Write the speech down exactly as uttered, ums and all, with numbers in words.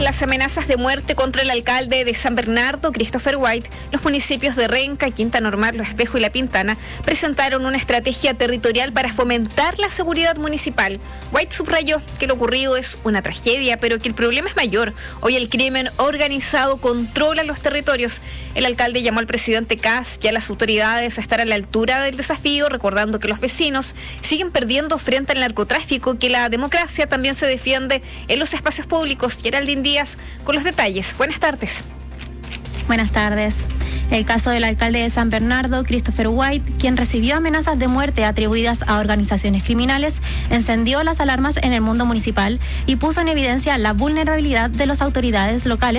Las amenazas de muerte contra el alcalde de San Bernardo, Christopher White, los municipios de Renca, Quinta Normal, Lo Espejo y La Pintana presentaron una estrategia territorial para fomentar la seguridad municipal. White subrayó que lo ocurrido es una tragedia, pero que el problema es mayor. Hoy el crimen organizado controla los territorios. El alcalde llamó al presidente Kast y a las autoridades a estar a la altura del desafío, recordando que los vecinos siguen perdiendo frente al narcotráfico, que la democracia también se defiende en los espacios públicos. Geraldine Díaz con los detalles. Buenas tardes. Buenas tardes. El caso del alcalde de San Bernardo, Christopher White, quien recibió amenazas de muerte atribuidas a organizaciones criminales, encendió las alarmas en el mundo municipal y puso en evidencia la vulnerabilidad de las autoridades locales